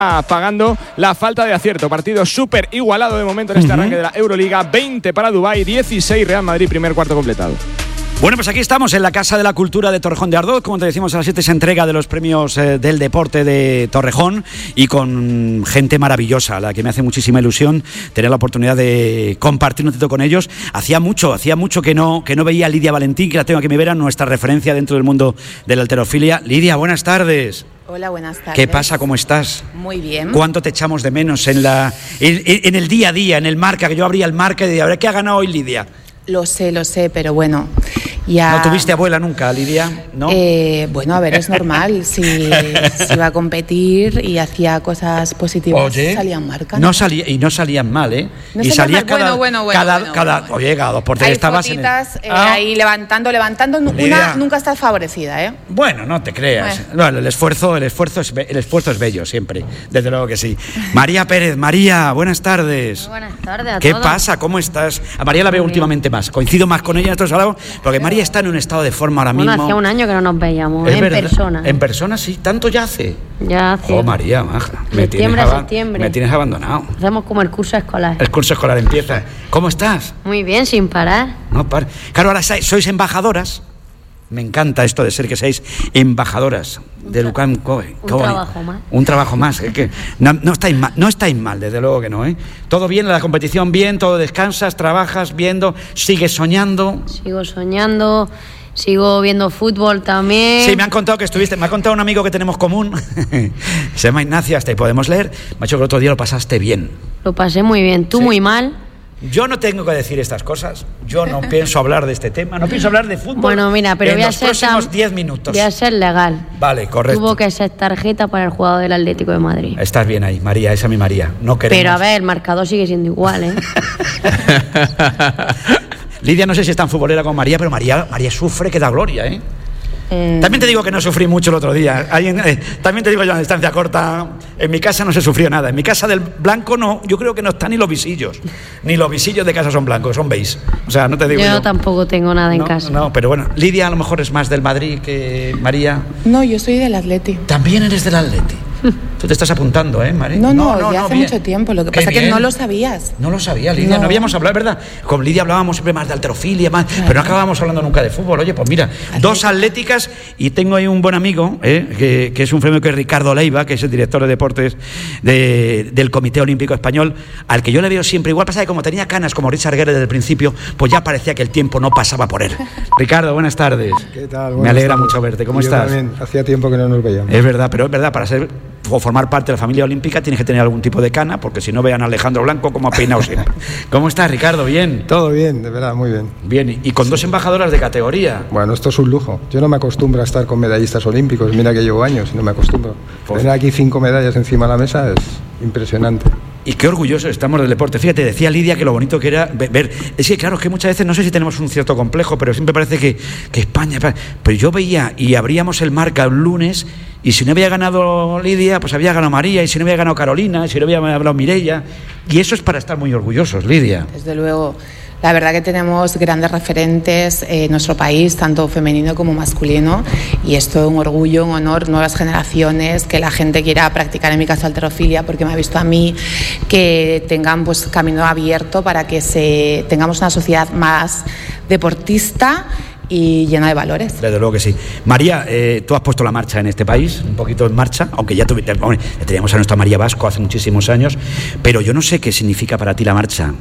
pagando la falta de acierto. Partido súper igualado de momento en este arranque de la Euroliga. 20 para Dubái, 16 Real Madrid, primer cuarto completado. Bueno, pues aquí estamos en la Casa de la Cultura de Torrejón de Ardoz. Como te decimos, a las 7 se entrega de los premios del deporte de Torrejón y con gente maravillosa, a la que me hace muchísima ilusión tener la oportunidad de compartir un ratito con ellos. Hacía mucho que no veía a Lidia Valentín, que la tengo aquí en mi vera, nuestra referencia dentro del mundo de la halterofilia. Lidia, buenas tardes. Hola, buenas tardes. ¿Qué pasa? ¿Cómo estás? Muy bien. ¿Cuánto te echamos de menos en el día a día, en el Marca? Que yo abría el Marca y decía, a ver, ¿qué ha ganado hoy Lidia? Lo sé, pero bueno, ya... ¿No tuviste abuela nunca, Lidia? ¿No? Bueno, a ver, es normal. Si iba a competir y hacía cosas positivas, oye, salían marcas. No salían mal, ¿eh? No y salías cada... Bueno. Oye, cada 2 por 3 estabas fotitas, ahí levantando. Lidia, nunca estás favorecida, ¿eh? Bueno, no te creas. Bueno, el esfuerzo es bello siempre, desde luego que sí. María Pérez, María, buenas tardes. Buenas tardes a ¿Qué todos. pasa? ¿Cómo estás? A María la veo últimamente más. Coincido más con ella en estos hablamos, porque María está en un estado de forma ahora mismo. Hacía un año que no nos veíamos, ¿Es en verdad? persona. En persona, sí, tanto ya hace. Ya hace. Oh, María, maja. Septiembre. Me tienes abandonado. Hacemos como el curso escolar. El curso escolar empieza. ¿Cómo estás? Muy bien, sin parar. No, claro, ahora sois embajadoras. Me encanta esto de ser que seáis embajadoras de Lucan Coe. Un trabajo más. Un trabajo más. Es que no estáis mal, desde luego que no, ¿eh? Todo bien, la competición bien, todo descansas, trabajas, viendo, sigues soñando. Sigo soñando, sigo viendo fútbol también. Sí, me ha contado un amigo que tenemos común, se llama Ignacio, hasta ahí podemos leer, me ha dicho que el otro día lo pasaste bien. Lo pasé muy bien, tú sí. Muy mal. Yo no tengo que decir estas cosas. Yo no pienso hablar de este tema. No pienso hablar de fútbol. Bueno, mira, pero en los próximos 10 minutos. Voy a ser legal. Vale, correcto. Tuvo que ser tarjeta para el jugador del Atlético de Madrid. Estás bien ahí, María. Esa es mi María. No queremos. Pero a ver, el marcador sigue siendo igual, ¿eh? Lidia, no sé si es tan futbolera como María, pero María sufre que da gloria, ¿eh? También te digo que no sufrí mucho el otro día. También te digo yo, en distancia corta, en mi casa no se sufrió nada. En mi casa del blanco no, yo creo que no están ni los visillos. Ni los visillos de casa son blancos, son beige. O sea, no te digo yo tampoco tengo nada en casa. No, pero bueno, Lidia a lo mejor es más del Madrid que María. No, yo soy del Atleti. También eres del Atleti. Tú te estás apuntando, ¿eh, María? No, ya hace mucho tiempo. Lo que pasa es que no lo sabías. No lo sabía, Lidia. No habíamos hablado, ¿verdad? Con Lidia hablábamos siempre más de halterofilia, pero no acabábamos hablando nunca de fútbol. Oye, pues mira, dos atléticas, y tengo ahí un buen amigo, que es un premio que es Ricardo Leiva, que es el director de deportes del Comité Olímpico Español, al que yo le veo siempre igual. Pasa que como tenía canas como Richard Gere desde el principio, pues ya parecía que el tiempo no pasaba por él. Ricardo, buenas tardes. ¿Qué tal? Me alegra mucho verte. ¿Cómo estás? Yo también. Hacía tiempo que no nos veíamos. Es verdad, pero es verdad, para formar parte de la familia olímpica tienes que tener algún tipo de cana, porque si no vean a Alejandro Blanco como ha peinado siempre. ¿Cómo estás, Ricardo? ¿Bien? Todo bien, de verdad, muy bien. Bien, y con dos embajadoras de categoría. Bueno, esto es un lujo. Yo no me acostumbro a estar con medallistas olímpicos, mira que llevo años y no me acostumbro. Tener aquí 5 medallas encima de la mesa es impresionante. Y qué orgullosos estamos del deporte. Fíjate, decía Lidia que lo bonito que era ver. Es que claro, es que muchas veces no sé si tenemos un cierto complejo, pero siempre parece que España... Pero yo veía y abríamos el Marca el lunes, y si no había ganado Lidia, pues había ganado María, y si no había ganado Carolina, y si no había hablado Mireia. Y eso es para estar muy orgullosos, Lidia. Desde luego. La verdad que tenemos grandes referentes en nuestro país, tanto femenino como masculino, y esto es un orgullo, un honor, nuevas generaciones, que la gente quiera practicar, en mi caso, halterofilia, porque me ha visto a mí, que tengan pues camino abierto para que tengamos una sociedad más deportista y llena de valores. Desde luego que sí. María, tú has puesto la marcha en este país, un poquito en marcha, aunque ya teníamos a nuestra María Vasco hace muchísimos años, pero yo no sé qué significa para ti la marcha.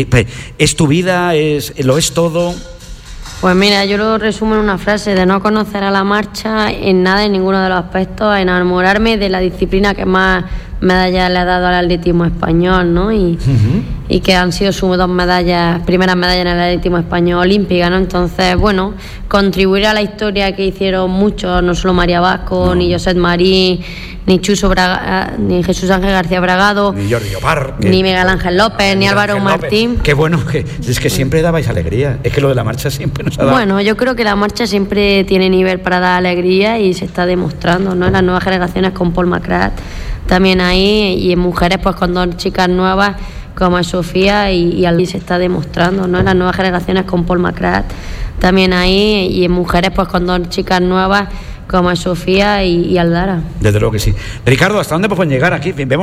¿Es tu vida? ¿Lo es todo? Pues mira, yo lo resumo en una frase: de no conocer a la marcha en nada, en ninguno de los aspectos, enamorarme de la disciplina que más medallas le ha dado al atletismo español, ¿no? Y que han sido sus primeras medallas en el atletismo español olímpica, ¿no? Entonces, bueno, contribuir a la historia que hicieron muchos, no solo María Vasco, ni Josep Marí, ni Chuso ni Jesús Ángel García Bragado, ni Jordi Llopart, ni Miguel Ángel López, ni Álvaro Martín. Qué bueno, es que siempre dabais alegría. Es que lo de la marcha siempre nos ha dado. Bueno, yo creo que la marcha siempre tiene nivel para dar alegría, y se está demostrando, ¿no? En las nuevas generaciones con Paul McGrath también ahí, y en mujeres pues con dos chicas nuevas como es Sofía y se está demostrando, ¿no? En las nuevas generaciones con Paul McGrath también ahí, y en mujeres pues con dos chicas nuevas como es Sofía y Aldara. Desde luego que sí. Ricardo, ¿hasta dónde pueden llegar aquí? Vemos